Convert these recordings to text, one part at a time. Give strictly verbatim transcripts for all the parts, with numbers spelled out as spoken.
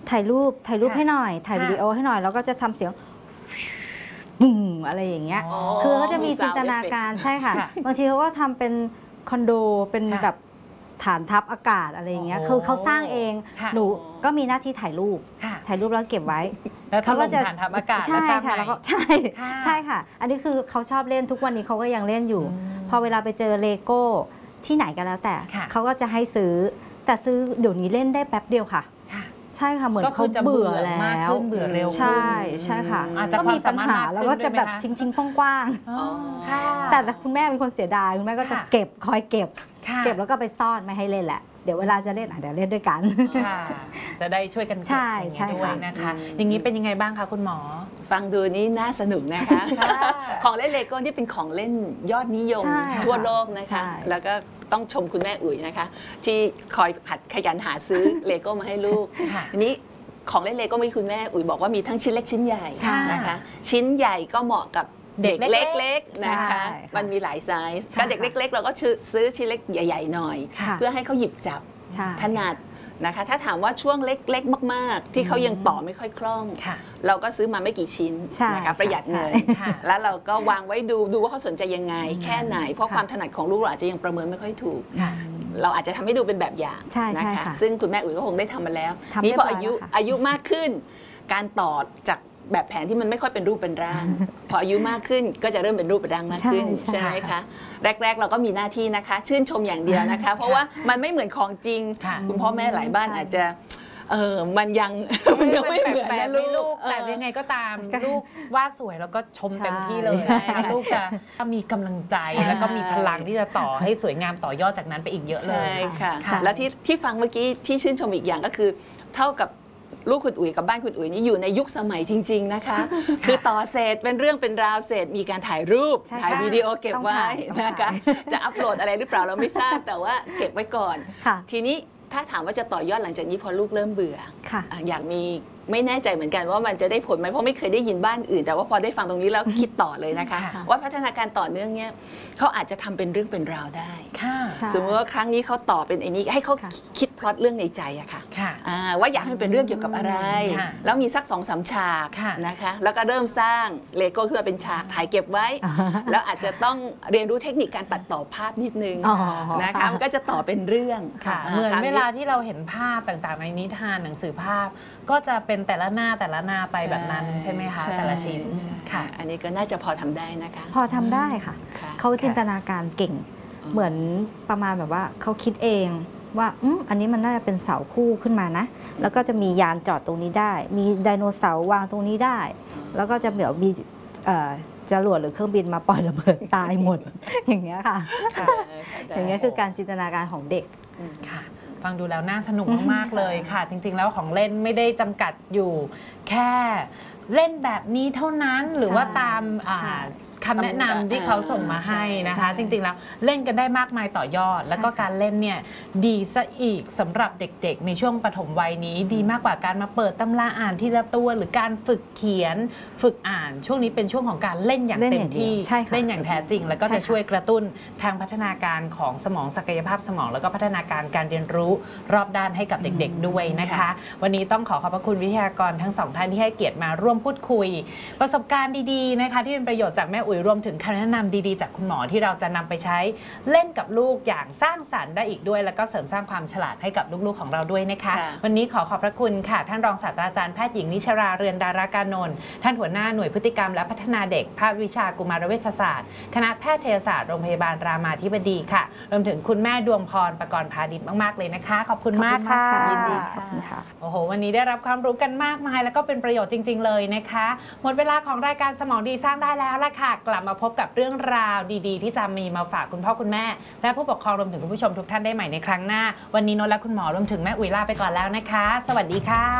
ถ่ายรูปถ่ายรูปให้หน่อยถ่ายวิดีโอให้หน่อยแล้วก็จะทำเสียงบุ้งอะไรอย่างเงี้ยคือเขาจะมีจินตนาการใช่ค่ะบางทีเขาก็ทำเป็นคอนโดเป็นแบบฐานทัพอากาศอะไรอย่างเงี้ยคือเขาสร้างเองหนูก็มีหน้าที่ถ่ายรูปถ่ายรูปแล้วเก็บไว้แล้วเขาก็จะฐานทัพอากาศใช่ค่ะแล้วก็ใช่ใช่ค่ะอันนี้คือเขาชอบเล่นทุกวันนี้เขาก็ยังเล่นอยู่พอเวลาไปเจอเลโก้ที่ไหนก็แล้วแต่เขาก็จะให้ซื้อแต่ซื้อเดี๋ยวนี้เล่นได้แป๊บเดียวค่ะใช่ค่ะเหมือนเขาเบื่อแล้วเบื่อเร็วใช่ใช่ค่ะก็มีปัญหาแล้วก็จะแบบทิ้งๆกว้างๆแต่คุณแม่เป็นคนเสียดายคุณแม่ก็จะเก็บคอยเก็บเก็บแล้วก็ไปซ่อนไม่ให้เล่นแหละเดี๋ยวเวลาจะเล่นเดี๋ยวเล่นด้วยกันจะได้ช่วยกันเก็บอย่างนี้ด้วยนะคะอย่างนี้เป็นยังไงบ้างคะคุณหมอฟังดูนี้น่าสนุกนะคะของเล่นเลโก้ที่เป็นของเล่นยอดนิยมทั่วโลกนะคะแล้วก็ต้องชมคุณแม่อุ๋ยนะคะที่คอยหัดขยันหาซื้อเลโก้มาให้ลูกทีนี้ของเล่นเลโก้มีคุณแม่อุ๋ยบอกว่ามีทั้งชิ้นเล็กชิ้นใหญ่นะคะชิ้นใหญ่ก็เหมาะกับเด็กเล็กๆนะคะมันมีหลายไซส์ถ้าเด็กเล็กๆเราก็ซื้อชิ้นเล็กใหญ่ๆหน่อยเพื่อให้เขาหยิบจับถนัดนะคะถ้าถามว่าช่วงเล็กๆมากๆที่เขายังต่อไม่ค่อยคล่องเราก็ซื้อมาไม่กี่ชิ้นนะคะประหยัดเงินแล้วเราก็วางไว้ดูดูว่าเขาสนใจยังไงแค่ไหนเพราะความถนัดของลูกเราอาจจะยังประเมินไม่ค่อยถูกเราอาจจะทำให้ดูเป็นแบบอย่างนะคะซึ่งคุณแม่อุ๋ยก็คงได้ทำมาแล้วนี่พออายุอายุมากขึ้นการต่อจากแบบแผนที่มันไม่ค่อยเป็นรูปเป็นร่างพออายุมากขึ้นก็จะเริ่มเป็นรูปเป็นร่างมากขึ้นใช่ไหมคะแรกๆเราก็มีหน้าที่นะคะชื่นชมอย่างเดียวนะคะเพราะว่ามันไม่เหมือนของจริงคุณพ่อแม่หลายบ้านอาจจะเออมันยังมันยังไม่เหมือนนะลูกแต่ยังไงก็ตามลูกว่าสวยแล้วก็ชมเต็มที่เลยลูกจะมีกำลังใจแล้วก็มีพลังที่จะต่อให้สวยงามต่อยอดจากนั้นไปอีกเยอะเลยใช่ค่ะแล้วที่ที่ฟังเมื่อกี้ที่ชื่นชมอีกอย่างก็คือเท่ากับลูกคุณอุ๋ยกับบ้านคุณอุ๋ยนี่อยู่ในยุคสมัยจริงๆนะคะคือต่อเสร็จเป็นเรื่องเป็นราวเสร็จมีการถ่ายรูปถ่ายวิดีโอเก็บไว้นะคะจะอัปโหลดอะไรหรือเปล่าเราไม่ทราบแต่ว่าเก็บไว้ก่อนทีนี้ถ้าถามว่าจะต่อยอดหลังจากนี้พอลูกเริ่มเบื่ออยากมีไม่แน่ใจเหมือนกันว่ามันจะได้ผลไหมเพราะไม่เคยได้ยินบ้านอื่นแต่ว่าพอได้ฟังตรงนี้แล้วคิดต่อเลยนะคะว่าพัฒนาการต่อเนื่องเนี่ยเขาอาจจะทำเป็นเรื่องเป็นราวได้สมมติว่าครั้งนี้เขาต่อเป็นไอ้นี้ให้เขาคิดพล็อตเรื่องในใจอะค่ะว่าอยากให้มันเป็นเรื่องเกี่ยวกับอะไรแล้วมีสักสองสามฉากนะคะแล้วก็เริ่มสร้างเลโก้ขึ้นมาเป็นฉากถ่ายเก็บไว้แล้วอาจจะต้องเรียนรู้เทคนิคการตัดต่อภาพนิดนึงนะคะมันก็จะต่อเป็นเรื่องเหมือนเวลาที่เราเห็นภาพต่างๆในนิทานหนังสือภาพก็จะเป็นแต่ละหน้าแต่ละหน้าไปแบบนั้นใช่ไหมคะแต่ละชิ้นค่ะอันนี้ก็น่าจะพอทำได้นะคะพอทำได้ค่ะเขาจินตนาการเก่งเหมือนประมาณแบบว่าเขาคิดเองว่าอืมอันนี้มันน่าจะเป็นเสาคู่ขึ้นมานะแล้วก็จะมียานจอดตรงนี้ได้มีไดโนเสาร์วางตรงนี้ได้แล้วก็จะแบบมีจรวดหรือเครื่องบินมาปล่อยระเบิดตายหมดอย่างเงี้ยค่ะอย่างเงี้ยคือการจินตนาการของเด็กค่ะฟังดูแล้วน่าสนุกมากๆเลยค่ะจริงๆแล้วของเล่นไม่ได้จำกัดอยู่แค่เล่นแบบนี้เท่านั้นหรือว่าตามคำแนะนำที่เขาส่งมาให้นะคะจริงๆแล้วเล่นกันได้มากมายต่อยอดแล้วก็การเล่นเนี่ยดีซะอีกสำหรับเด็กๆในช่วงปฐมวัยนี้ดีมากกว่าการมาเปิดตำราอ่านทีละตัวหรือการฝึกเขียนฝึกอ่านช่วงนี้เป็นช่วงของการเล่นอย่างเต็มที่เล่นอย่างแท้จริงแล้วก็จะช่วยกระตุ้นทางพัฒนาการของสมองศักยภาพสมองแล้วก็พัฒนาการการเรียนรู้รอบด้านให้กับเด็กๆด้วยนะคะวันนี้ต้องขอขอบพระคุณวิทยากรทั้งสองท่านที่ให้เกียรติมาร่วมพูดคุยประสบการณ์ดีๆนะคะที่เป็นประโยชน์จากแม่อุ๋ยรวมถึงคำแนะนำดีๆจากคุณหมอที่เราจะนำไปใช้เล่นกับลูกอย่างสร้างสรรค์ได้อีกด้วยแล้วก็เสริมสร้างความฉลาดให้กับลูกๆของเราด้วยนะคะวันนี้ขอขอบพระคุณค่ะท่านรองศาสตราจารย์แพทย์หญิงนิชราเรือนดารากานนท์ท่านหัวหน้าหน่วยพฤติกรรมและพัฒนาเด็กภาควิชากุมารเวชศาสตร์คณะแพทยศาสตร์โรงพยาบาลรามาธิบดีค่ะรวมถึงคุณแม่ดวงพรประกรณ์พาดิษฐ์มากๆเลยนะคะขอบคุณมากค่ะยินดีค่ะโอ้โหวันนี้ได้รับความรู้กันมากมายแล้วก็เป็นประโยชน์จริงๆเลยนะคะหมดเวลาของรายการสมองดีสร้างได้แล้วล่ะค่ะกลับมาพบกับเรื่องราวดีๆที่จะมีมาฝากคุณพ่อคุณแม่และผู้ปกครองรวมถึงคุณผู้ชมทุกท่านได้ใหม่ในครั้งหน้าวันนี้นนท์และคุณหมอรวมถึงแม่อุ๋ยลาไปก่อนแล้วนะคะสวัสดีค่ะ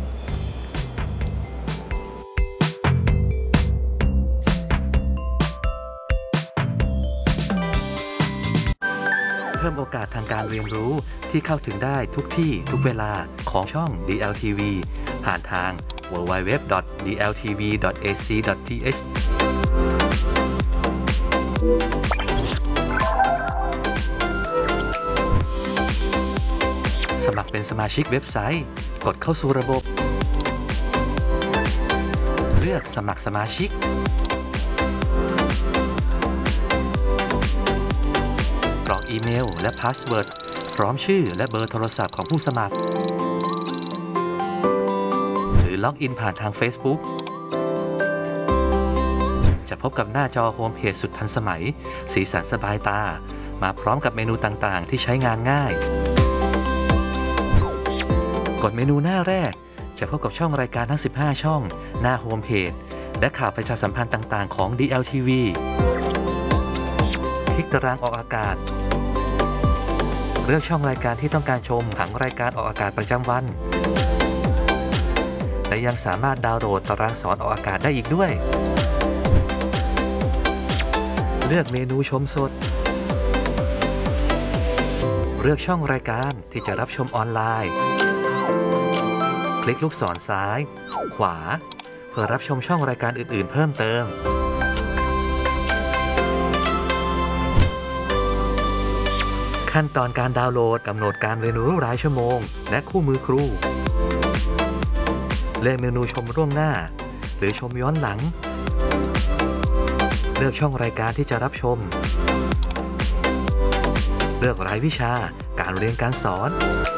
เพิ่มโอกาสทางการเรียนรู้ที่เข้าถึงได้ทุกที่ทุกเวลาของช่อง ดี แอล ที วี ผ่านทาง ดับเบิลยู ดับเบิลยู ดับเบิลยู ดอท ดี แอล ที วี ดอท เอ ซี ดอท ที เอช สมัครเป็นสมาชิกเว็บไซต์กดเข้าสู่ระบบ เลือกสมัครสมาชิกกรอกอีเมลและพาสเวิร์ดพร้อมชื่อและเบอร์โทรศัพท์ของผู้สมัครหรือล็อกอินผ่านทาง Facebook จะพบกับหน้าจอโฮมเพจสุดทันสมัยสีสันสบายตามาพร้อมกับเมนูต่างๆที่ใช้งานง่ายกดเมนูหน้าแรกจะพบกับช่องรายการทั้งสิบห้าช่องหน้าโฮมเพจและข่าวประชาสัมพันธ์ต่างๆของ ดี แอล ที วี คลิกตารางออกอากาศเลือกช่องรายการที่ต้องการชมผังรายการออกอากาศประจำวันและยังสามารถดาวน์โหลดตารางสอนออกอากาศได้อีกด้วยเลือกเมนูชมสดเลือกช่องรายการที่จะรับชมออนไลน์คลิกลูกศรซ้าย ขวาเพื่อรับชมช่องรายการอื่นๆเพิ่มเติมขั้นตอนการดาวน์โหลดกำหนดการเรียนรู้รายชั่วโมงและคู่มือครูเลือกเมนูชมล่วงหน้าหรือชมย้อนหลังเลือกช่องรายการที่จะรับชมเลือกรายวิชาการเรียนการสอน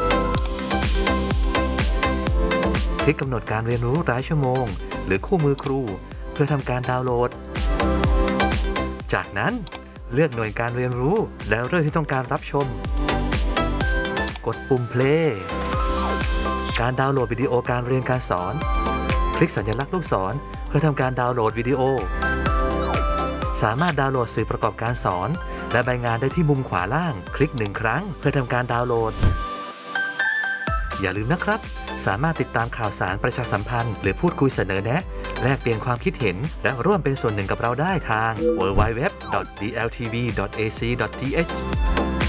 คลิกกำหนดการเรียนรู้รายชั่วโมงหรือคู่มือครูเพื่อทำการดาวน์โหลดจากนั้นเลือกหน่วยการเรียนรู้แล้วเรื่องที่ต้องการรับชมกดปุ่ม play การดาวน์โหลดวิดีโอการเรียนการสอนคลิกสัญลักษณ์ลูกศรเพื่อทำการดาวน์โหลดวิดีโอสามารถดาวน์โหลดสื่อประกอบการสอนและใบงานได้ที่มุมขวาล่างคลิกหนึ่งครั้งเพื่อทำการดาวน์โหลดอย่าลืมนะครับสามารถติดตามข่าวสารประชาสัมพันธ์หรือพูดคุยเสนอแนะแลกเปลี่ยนความคิดเห็นและร่วมเป็นส่วนหนึ่งกับเราได้ทาง ดับเบิลยู ดับเบิลยู ดับเบิลยู ดอท ดี แอล ที วี ดอท เอ ซี ดอท ที เอช